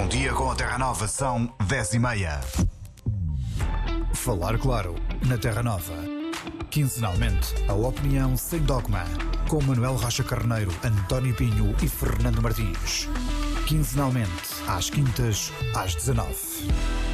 Um dia com a Terra Nova são 10h30. Falar claro na Terra Nova. Quinzenalmente, a opinião sem dogma. Com Manuel Rocha Carneiro, António Pinho e Fernando Martins. Quinzenalmente, às quintas, às 19h.